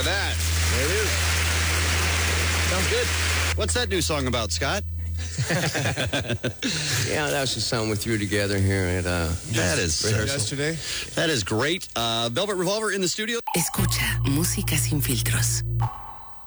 at that. There it is. Sounds good. What's that new song about, Scott? Yeah, that was just something we threw together here at That is Yesterday. That is great. Velvet Revolver in the studio. Escucha Música Sin Filtros.